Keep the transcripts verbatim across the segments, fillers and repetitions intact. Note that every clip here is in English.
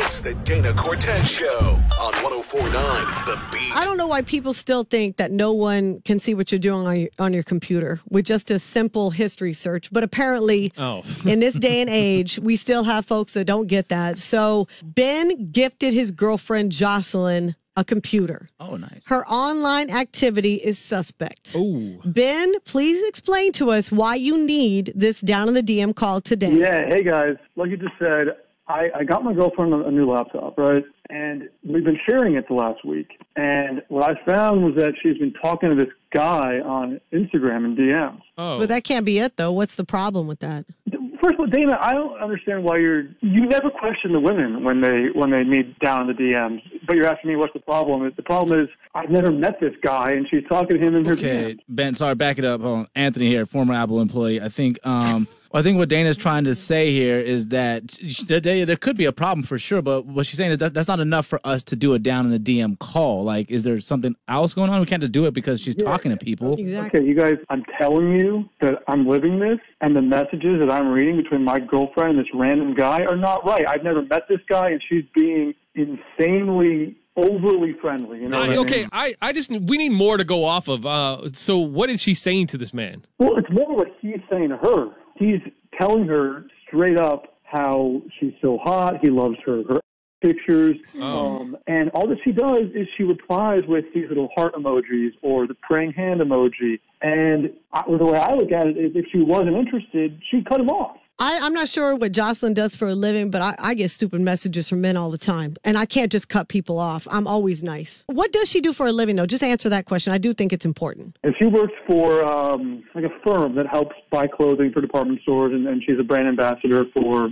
It's the Dana Cortez Show on one oh four point nine The Beat. I don't know why people still think that no one can see what you're doing on your, on your computer with just a simple history search. But apparently, oh. in this day and age, we still have folks that don't get that. So Ben gifted his girlfriend, Jocelyn, a computer. Oh, nice. Her online activity is suspect. Ooh. Ben, please explain to us why you need this down in the D M call today. Yeah, hey guys. Like you just said, I, I got my girlfriend a new laptop, right? And we've been sharing it the last week. And what I found was that she's been talking to this guy on Instagram and D Ms. Oh. But that can't be it, though. What's the problem with that? First of all, Dana, I don't understand why you're you never question the women when they when they meet down in the D Ms. But you're asking me what's the problem. The problem is I've never met this guy, and she's talking to him in her Okay, D Ms. Ben, sorry, back it up. Hold on. Anthony here, former Apple employee. I think um, I think what Dana's trying to say here is that there, there could be a problem for sure, but what she's saying is that that's not enough for us to do it down in the D M call. Like, is there something else going on? We can't just do it because she's Yeah. talking to people. Exactly. Okay, you guys, I'm telling you that I'm living this, and the messages that I'm reading between my girlfriend and this random guy are not right. I've never met this guy, and she's being insanely overly friendly. You know? I, what I okay, mean? I, I just we need more to go off of. Uh, so what is she saying to this man? Well, it's more what he's saying to her. He's telling her straight up how she's so hot. He loves her, her pictures. Oh. Um, and all that she does is she replies with these little heart emojis or the praying hand emoji. And I, the way I look at it is if she wasn't interested, she'd cut him off. I, I'm not sure what Jocelyn does for a living, but I, I get stupid messages from men all the time. And I can't just cut people off. I'm always nice. What does she do for a living, though? Just answer that question. I do think it's important. And she works for um, like a firm that helps buy clothing for department stores, and, and she's a brand ambassador for...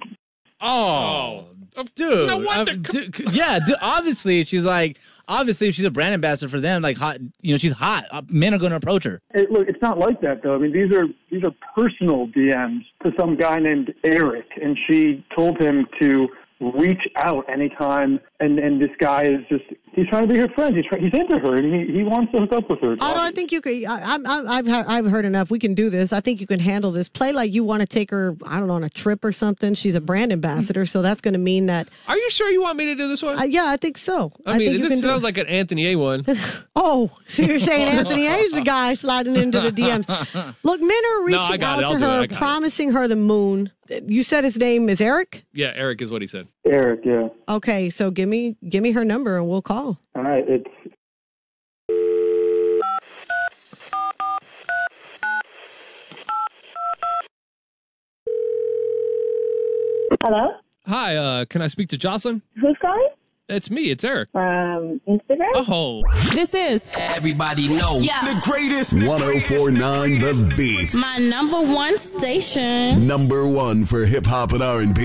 Oh, Oh. dude. No wonder. uh, dude, yeah, dude, obviously, she's like, obviously, if she's a brand ambassador for them, like, hot, you know, she's hot. Uh, men are going to approach her. It, look, it's not like that, though. I mean, these are these are personal D Ms to some guy named Eric, and she told him to reach out anytime, and, and this guy is just, he's trying to be her friend. He's try, he's into her, and he, he wants to hook up with her. I don't I think you could. I, I, I've I've heard enough. We can do this. I think you can handle this. Play like you want to take her, I don't know, on a trip or something. She's a brand ambassador, so that's going to mean that. Are you sure you want me to do this one? Uh, yeah, I think so. I mean, think you this can sounds do like an Anthony A one. Oh, so you're saying Anthony A is the guy sliding into the D Ms. Look, men are reaching I got out it. I'll to do it. her, I got it. promising her the moon. You said his name is Eric? Yeah, Eric is what he said. Eric, yeah. Okay, so give me give me her number and we'll call. All right, it's... Hello? Hi, uh, can I speak to Jocelyn? Who's calling? It's me. It's Eric. From Instagram? Oh. This is Everybody know Yeah. the greatest one oh four point nine The Beat. my number one station. Number one for hip hop and R and B.